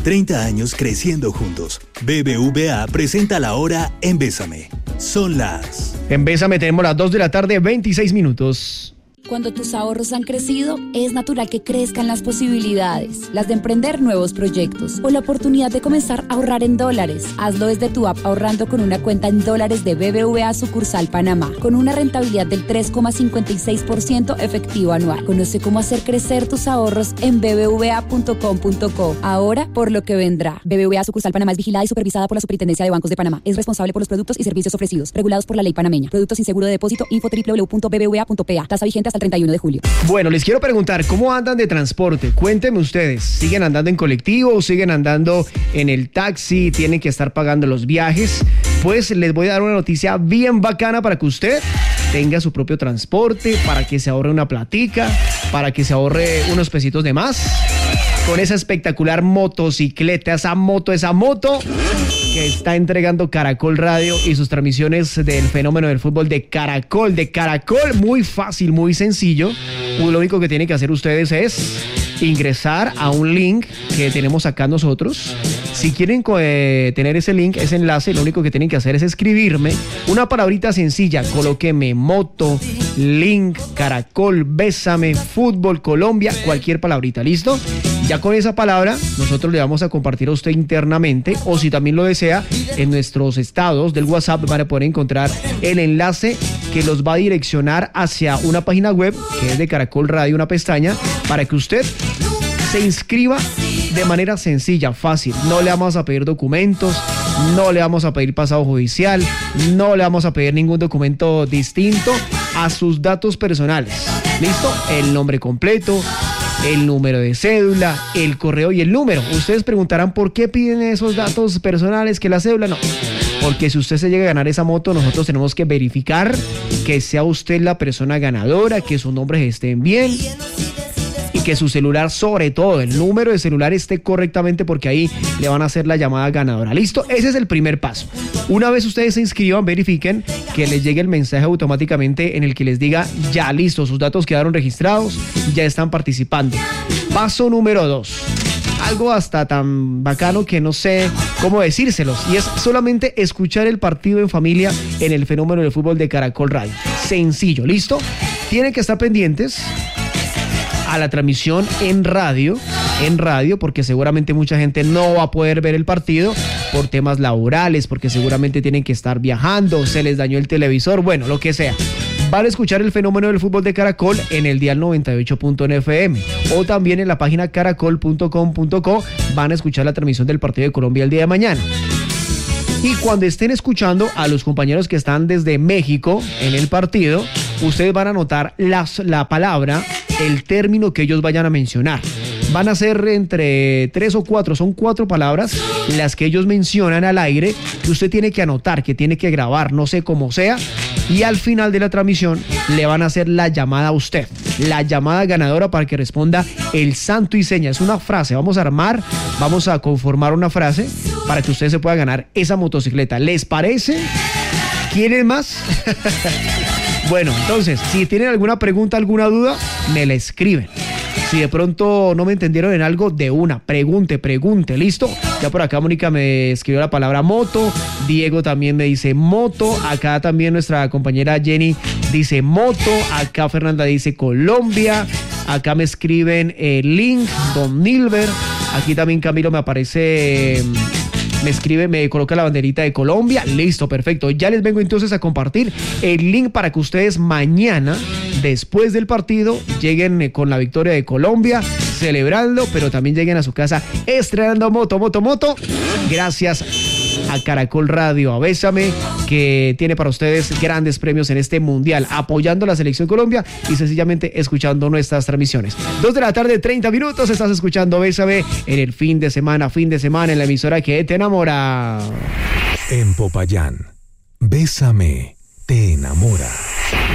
30 años creciendo juntos. BBVA presenta la hora en Bésame. Son las... En Bésame tenemos las 2 de la tarde, 26 minutos. Cuando tus ahorros han crecido, es natural que crezcan las posibilidades, las de emprender nuevos proyectos o la oportunidad de comenzar a ahorrar en dólares. Hazlo desde tu app ahorrando con una cuenta en dólares de BBVA sucursal Panamá, con una rentabilidad del 3,56% efectivo anual. Conoce cómo hacer crecer tus ahorros en bbva.com.co. Ahora por lo que vendrá. BBVA sucursal Panamá es vigilada y supervisada por la Superintendencia de Bancos de Panamá. Es responsable por los productos y servicios ofrecidos, regulados por la ley panameña. Productos sin seguro de depósito. Info www.bbva.pa. Tasa vigente hasta el 31 de julio. Bueno, les quiero preguntar, ¿cómo andan de transporte? Cuéntenme ustedes, ¿siguen andando en colectivo? ¿Siguen andando en el taxi? ¿Tienen que estar pagando los viajes? Pues les voy a dar una noticia bien bacana para que usted tenga su propio transporte, para que se ahorre una platica, para que se ahorre unos pesitos de más. Con esa espectacular motocicleta, esa moto que está entregando Caracol Radio y sus transmisiones del fenómeno del fútbol de Caracol, muy fácil, muy sencillo. Lo único que tienen que hacer ustedes es ingresar a un link que tenemos acá nosotros. Si quieren tener ese link, ese enlace, lo único que tienen que hacer es escribirme una palabrita sencilla. Colóqueme moto, link, Caracol, Bésame, fútbol, Colombia, cualquier palabrita, ¿listo? Ya con esa palabra nosotros le vamos a compartir a usted internamente, o si también lo desea, en nuestros estados del WhatsApp van a poder encontrar el enlace que los va a direccionar hacia una página web que es de Caracol Radio, una pestaña, para que usted se inscriba de manera sencilla, fácil. No le vamos a pedir documentos, no le vamos a pedir pasado judicial, no le vamos a pedir ningún documento distinto a sus datos personales. ¿Listo? El nombre completo, el número de cédula, el correo y el número. Ustedes preguntarán por qué piden esos datos personales que la cédula. No, porque si usted se llega a ganar esa moto, nosotros tenemos que verificar que sea usted la persona ganadora, que sus nombres estén bien y que su celular, sobre todo el número de celular, esté correctamente, porque ahí le van a hacer la llamada ganadora. ¿Listo? Ese es el primer paso. Una vez ustedes se inscriban, verifiquen que les llegue el mensaje automáticamente en el que les diga: ya listo, sus datos quedaron registrados, ya están participando. Paso número 2. Algo hasta tan bacano que no sé cómo decírselos, y es solamente escuchar el partido en familia en el fenómeno del fútbol de Caracol Radio. Sencillo, ¿listo? Tienen que estar pendientes a la transmisión en radio, porque seguramente mucha gente no va a poder ver el partido por temas laborales, porque seguramente tienen que estar viajando, se les dañó el televisor, bueno, lo que sea. Van a escuchar el fenómeno del fútbol de Caracol en el dial 98.1 FM o también en la página caracol.com.co. Van a escuchar la transmisión del partido de Colombia el día de mañana. Y cuando estén escuchando a los compañeros que están desde México en el partido, ustedes van a anotar la palabra, el término que ellos vayan a mencionar. Van a ser entre 3 o 4, son 4 palabras las que ellos mencionan al aire, que usted tiene que anotar, que tiene que grabar, no sé cómo sea, y al final de la transmisión le van a hacer la llamada a usted, la llamada ganadora, para que responda el santo y seña. Es una frase, vamos a conformar una frase para que usted se pueda ganar esa motocicleta. ¿Les parece? ¿Quieren más? Bueno, entonces, si tienen alguna pregunta, alguna duda, me la escriben. Si de pronto no me entendieron en algo, de una, pregunte, ¿listo? Ya por acá Mónica me escribió la palabra moto, Diego también me dice moto, acá también nuestra compañera Jenny dice moto, acá Fernanda dice Colombia, acá me escriben link, Don Nilber, aquí también Camilo me aparece... Me escribe, me coloca la banderita de Colombia. Listo, perfecto. Ya les vengo entonces a compartir el link para que ustedes mañana, después del partido, lleguen con la victoria de Colombia, celebrando, pero también lleguen a su casa estrenando moto. Gracias a Caracol Radio, a Bésame, que tiene para ustedes grandes premios en este mundial, apoyando a la selección Colombia y sencillamente escuchando nuestras transmisiones. 2 de la tarde, 30 minutos, estás escuchando Bésame en el fin de semana, en la emisora que te enamora. En Popayán, Bésame te enamora.